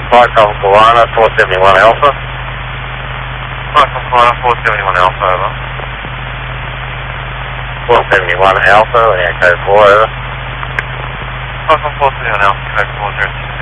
Fox Alpha Polana, 471 Alpha. Fox Alpha Polana, 471 Alpha, over. 471 Alpha, and code 4, over. Fox Alpha 471 Alpha, code 4, 0.